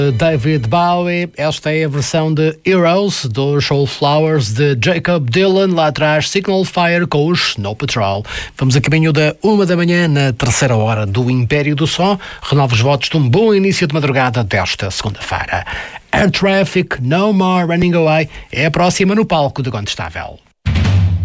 David Bowie, esta é a versão de Heroes dos Soulflowers de Jacob Dylan, lá atrás Signal Fire com os Snow Patrol. Vamos a caminho da 1 da manhã na terceira hora do Império do Som. Renova os votos de um bom início de madrugada desta segunda-feira. Air Traffic, No More Running Away é a próxima no palco de Contestável.